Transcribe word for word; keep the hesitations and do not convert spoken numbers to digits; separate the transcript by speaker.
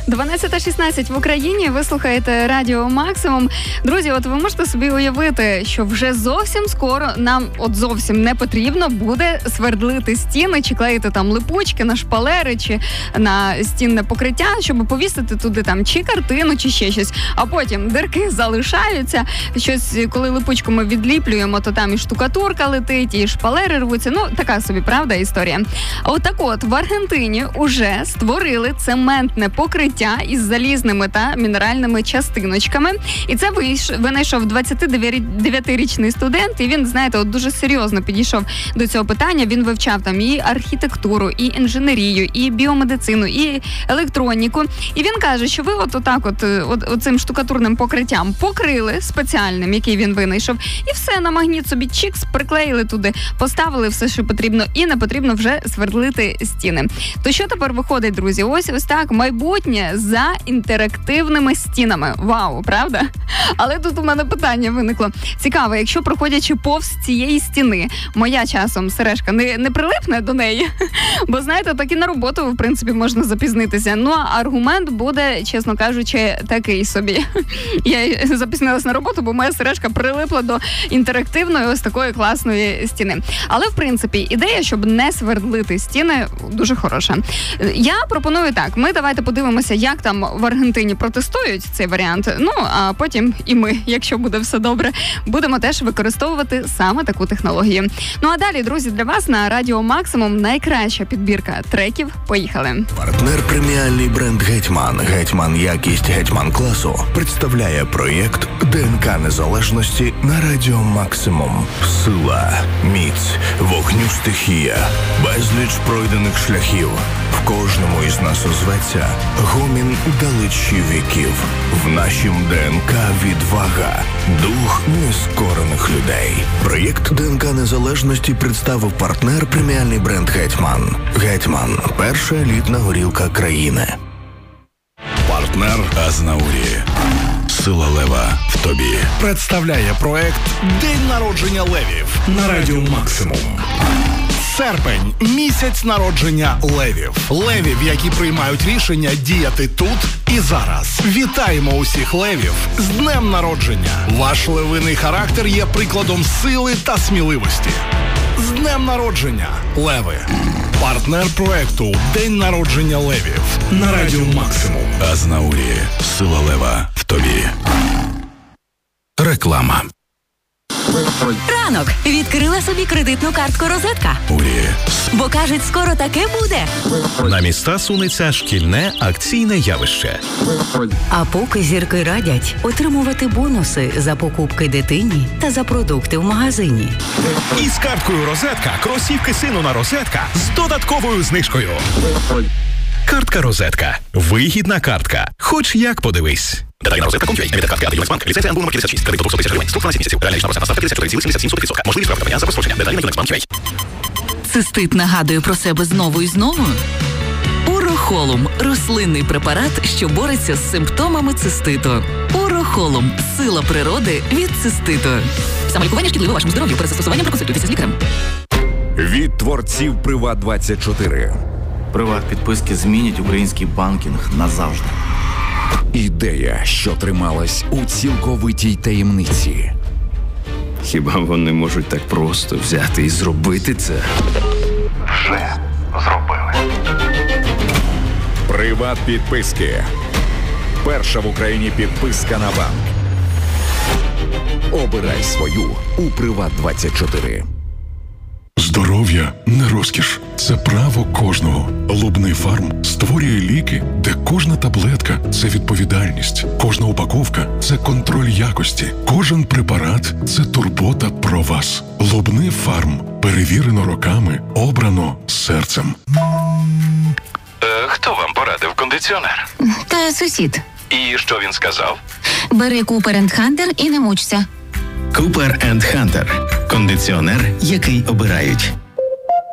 Speaker 1: дванадцята шістнадцять в Україні, ви слухаєте Радіо Максимум. Друзі, от ви можете собі уявити, що вже зовсім скоро нам от зовсім не потрібно буде свердлити стіни, чи клеїти там липучки на шпалери, чи на стінне покриття, щоб повісити туди там чи картину, чи ще щось. А потім дирки залишаються, щось, коли липучку ми відліплюємо, то там і штукатурка летить, і шпалери рвуться. Ну, така собі, правда, історія. А от так от, в Аргентині уже створили цементне покриття із залізними та мінеральними частиночками. І це винайшов двадцятидев'ятирічний студент, і він, знаєте, от дуже серйозно підійшов до цього питання. Він вивчав там і архітектуру, і інженерію, і біомедицину, і електроніку. І він каже, що ви от отак от, от оцим штукатурним покриттям покрили спеціальним, який він винайшов, і все, на магніт собі чікс, приклеїли туди, поставили все, що потрібно, і не потрібно вже свердлити стіни. То що тепер виходить, друзі? Ось ось так, майбутнє за інтерактивними стінами. Вау, правда? Але тут у мене питання виникло. Цікаво, якщо проходячи повз цієї стіни, моя часом сережка не, не прилипне до неї? Бо, знаєте, так і на роботу, в принципі, можна запізнитися. Ну, а аргумент буде, чесно кажучи, такий собі. Я запізнилась на роботу, бо моя сережка прилипла до інтерактивної ось такої класної стіни. Але, в принципі, ідея, щоб не свердлити стіни, дуже хороша. Я пропоную так. Ми давайте подивимося, як там в Аргентині протестують цей варіант. Ну, а потім і ми, якщо буде все добре, будемо теж використовувати саме таку технологію. Ну, а далі, друзі, для вас на Радіо Максимум найкраща підбірка треків. Поїхали.
Speaker 2: Партнер преміальний бренд «Гетьман». «Гетьман» якість «Гетьман» класу представляє проєкт ДНК Незалежності на Радіо Максимум. Сила, міць, вогню стихія, безліч пройдених шляхів. В кожному із нас озветься гомін далечі віків. В нашім ДНК відвага, дух нескорених людей. Проєкт ДНК Незалежності представив партнер преміальний бренд «Гетьман». «Гетьман» – перша елітна горілка країни.
Speaker 3: Партнер Азнаурі. Сила лева в тобі. Представляє проект «День народження левів» на Радіо Максимум. Серпень – місяць народження левів. Левів, які приймають рішення діяти тут і зараз. Вітаємо усіх левів з днем народження. Ваш левиний характер є прикладом сили та сміливості. З днем народження, леви. Партнер проекту «День народження левів» на Радіо Максимум. Азнаурі. Сила лева в тобі. Реклама.
Speaker 4: Ранок. Відкрила собі кредитну картку «Розетка».
Speaker 3: Урі.
Speaker 4: Бо, кажуть, скоро таке буде.
Speaker 5: На міста сунеться шкільне акційне явище.
Speaker 4: А поки зірки радять отримувати бонуси за покупки дитині та за продукти в магазині.
Speaker 5: І з карткою «Розетка» кросівки сину на «Розетка» з додатковою знижкою. Картка «Розетка». Вигідна картка. Хоч як подивись. Деталі на розетка точка ком точка ю а. Від картки «Юнекс-Банк». Ліцензія ен бу номер п'ятдесят шість. Кредит до двісті тисяч гривень. Строк дванадцять місяців. Реальна річна процентна ставка п'ятдесят чотири цілих сімдесят сім сотих відсотка. Можливість виправдання за прострочення. Деталі на юнекс банк точка ю а.
Speaker 4: Цистит нагадує про себе знову і знову? Урохолум – рослинний препарат, що бореться з симптомами циститу. Урохолум – сила природи від циститу. Самолікування шкідливо вашому здоров'ю. Перед застосуванням проконсультуйтеся з лікарем.
Speaker 6: Від творців Приват двадцять чотири.
Speaker 7: Приват-підписки змінять український банкінг назавжди.
Speaker 6: Ідея, що трималась у цілковитій таємниці.
Speaker 8: Хіба вони можуть так просто взяти і зробити це?
Speaker 6: Вже зробили. Приват-підписки. Перша в Україні підписка на банк. Обирай свою у Приват двадцять чотири.
Speaker 9: Здоров'я не розкіш. Це право кожного. Лубний фарм створює ліки, де кожна таблетка – це відповідальність. Кожна упаковка – це контроль якості. Кожен препарат – це турбота про вас. Лубний фарм. Перевірено роками, обрано серцем.
Speaker 5: Е, хто вам порадив кондиціонер?
Speaker 10: Та сусід.
Speaker 5: І що він сказав?
Speaker 10: Бери Cooper енд Hunter і не мучся.
Speaker 8: Cooper енд Hunter. Кондиціонер, який обирають.